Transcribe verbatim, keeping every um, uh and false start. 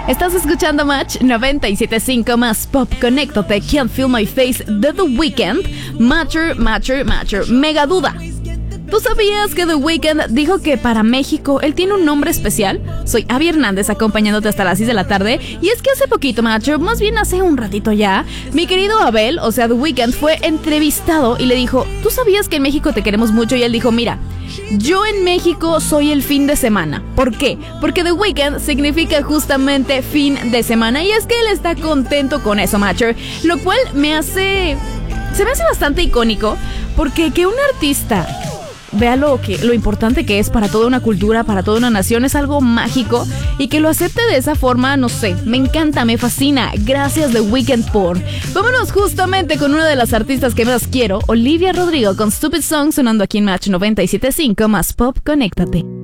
Estás escuchando Match noventa y siete punto cinco más Pop. Conéctate, Can't Feel My Face de The Weeknd. Matcher, Matcher, Matcher. Mega duda. ¿Tú sabías que The Weeknd dijo que para México él tiene un nombre especial? Soy Abby Hernández acompañándote hasta las seis de la tarde. Y es que hace poquito, Matcher, más bien hace un ratito ya, mi querido Abel, o sea The Weeknd, fue entrevistado y le dijo: ¿tú sabías que en México te queremos mucho? Y él dijo: mira, yo en México soy el fin de semana. ¿Por qué? Porque The Weeknd significa justamente fin de semana. Y es que él está contento con eso, Matcher. Lo cual me hace... Se me hace bastante icónico. Porque que un artista vea lo, que, lo importante que es para toda una cultura, para toda una nación, es algo mágico. Y que lo acepte de esa forma, no sé, me encanta, me fascina. Gracias The Weeknd por... Vámonos justamente con una de las artistas que más quiero, Olivia Rodrigo, con Stupid Song, sonando aquí en Match noventa y siete punto cinco más Pop. Conéctate.